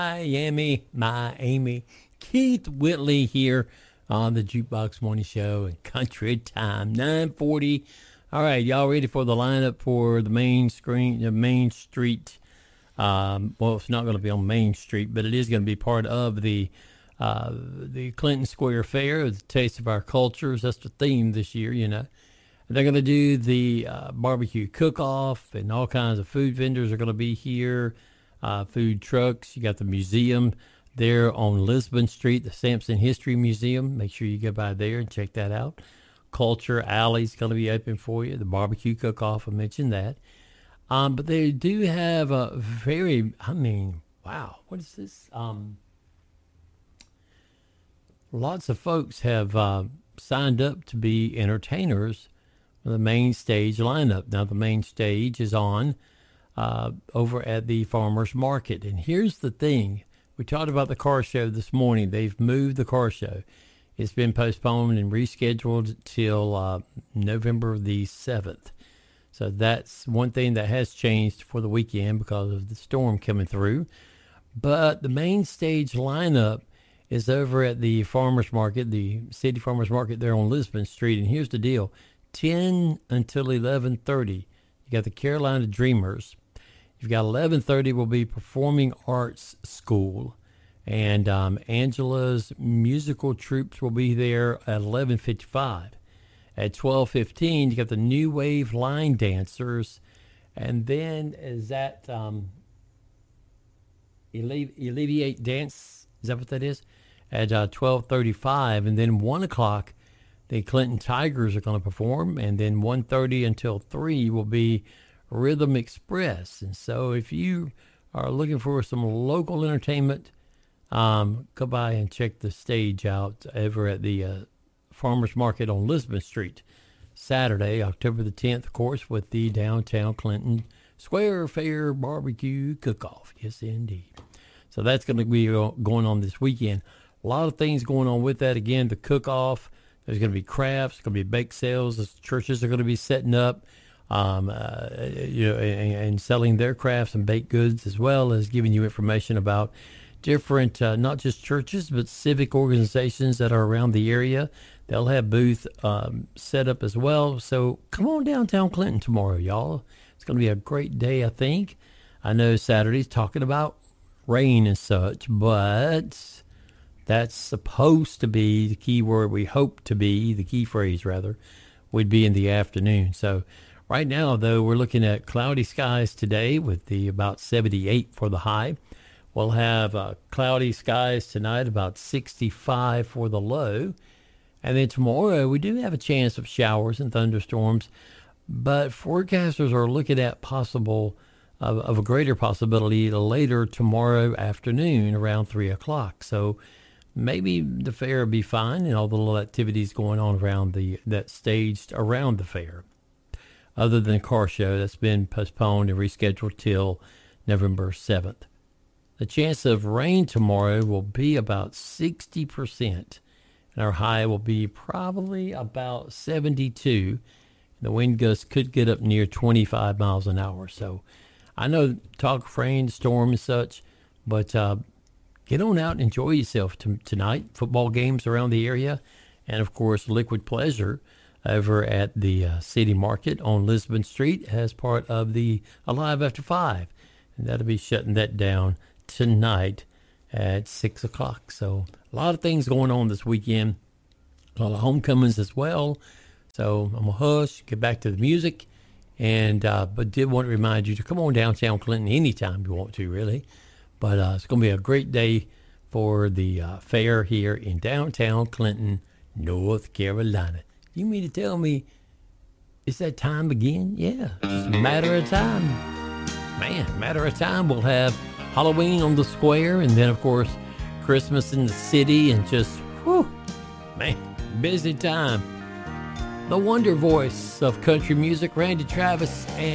Miami. Keith Whitley here on the Jukebox Morning Show and Country Time, 9:40. All right, y'all ready for the lineup for the Main Street? Well, it's not going to be on Main Street, but it is going to be part of the Clinton Square Fair, the Taste of Our Cultures. That's the theme this year, you know. They're going to do the barbecue cook-off, and all kinds of food vendors are going to be here. Food trucks. You got the museum there on Lisbon Street, the Sampson History Museum. Make sure you go by there and check that out. Culture Alley's going to be open for you. The barbecue cook-off, I mentioned that. But they do have a wow, what is this? Lots of folks have signed up to be entertainers for the main stage lineup. Now, the main stage is on over at the Farmers Market. And here's the thing. We talked about the car show this morning. They've moved the car show. It's been postponed and rescheduled till November the 7th. So that's one thing that has changed for the weekend because of the storm coming through. But the main stage lineup is over at the Farmers Market, the City Farmers Market there on Lisbon Street. And here's the deal. 10 until 11:30, you got the Carolina Dreamers. You've got 11:30 will be Performing Arts School, and Angela's musical troops will be there at 11:55. At 12:15, you got the New Wave Line Dancers, and then is that Alleviate Dance? Is that what that is? At 12:35, and then 1 o'clock, the Clinton Tigers are going to perform, and then 1:30 until 3 will be Rhythm Express. And so if you are looking for some local entertainment, go by and check the stage out over at the Farmers Market on Lisbon Street, Saturday, October the 10th, of course, with the Downtown Clinton Square Fair Barbecue Cook-Off. Yes, indeed. So that's going to be going on this weekend. A lot of things going on with that. Again, the cook-off. There's going to be crafts. There's going to be bake sales. The churches are going to be setting up, and selling their crafts and baked goods, as well as giving you information about different, not just churches, but civic organizations that are around the area. They'll have booth set up as well. So come on downtown Clinton tomorrow, y'all. It's going to be a great day, I think. I know Saturday's talking about rain and such, but that's supposed to be the key word. We hope to be, the key phrase rather, would be in the afternoon. So right now, though, we're looking at cloudy skies today with the about 78 for the high. We'll have cloudy skies tonight, about 65 for the low. And then tomorrow, we do have a chance of showers and thunderstorms, but forecasters are looking at possible of a greater possibility later tomorrow afternoon around 3 o'clock. So maybe the fair will be fine and all the little activities going on around that staged around the fair. Other than the car show that's been postponed and rescheduled till November 7th. The chance of rain tomorrow will be about 60%, and our high will be probably about 72. The wind gusts could get up near 25 miles an hour. So I know talk of rain, storm and such, but get on out and enjoy yourself tonight. Football games around the area, and of course Liquid Pleasure over at the City Market on Lisbon Street as part of the Alive After 5. And that'll be shutting that down tonight at 6 o'clock. So a lot of things going on this weekend. A lot of homecomings as well. So I'm going to hush, get back to the music. And but did want to remind you to come on downtown Clinton anytime you want to, really. But it's going to be a great day for the fair here in downtown Clinton, North Carolina. You mean to tell me it's that time again? Yeah, it's a matter of time. Man, matter of time. We'll have Halloween on the square, and then, of course, Christmas in the city, and just, whew, man, busy time. The wonder voice of country music, Randy Travis, and